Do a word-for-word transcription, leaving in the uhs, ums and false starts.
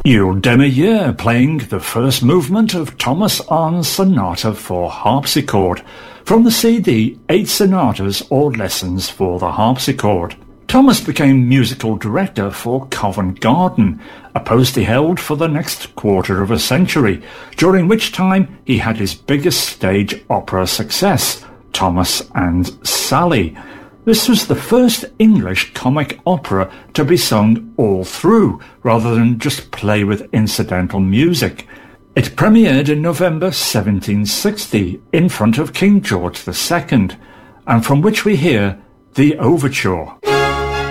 Yul Demiyer playing the first movement of Thomas Arne's Sonata for Harpsichord from the C D Eight Sonatas or Lessons for the Harpsichord. Thomas became musical director for Covent Garden, a post he held for the next quarter of a century, during which time he had his biggest stage opera success, Thomas and Sally. This was the first English comic opera to be sung all through, rather than just play with incidental music. It premiered in November seventeen sixty in front of King George the Second, and from which we hear the overture.